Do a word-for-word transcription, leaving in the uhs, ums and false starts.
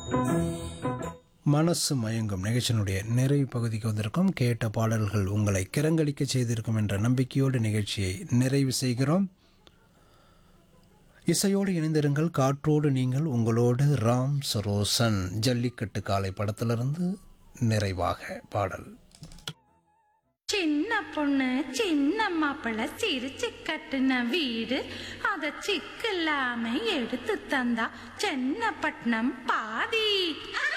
மனசு மயங்கும் நிகழ்ச்சியினுடைய நிறைவு பகுதிக்கு வந்திருக்கும். கேட்ட பாடல்கள் உங்களை கிறங்கடிக்க செய்திருக்கும் என்ற நம்பிக்கையோடு நிகழ்ச்சியை நிறைவு செய்கிறோம். இசையோடு இணைந்திருங்கள். காற்றோடு நீங்கள். உங்களோடு ராம் சரோசன். ஜல்லிக்கட்டு காலை படத்திலிருந்து நிறைவாக பாடல். சின்ன பொண்ணு சின்ன மாப்பிள்ள சிரிச்சு கட்டுன வீடு அத சிக்கலாம எடுத்து தந்தா சென்னப்பட்டினம் பாதி.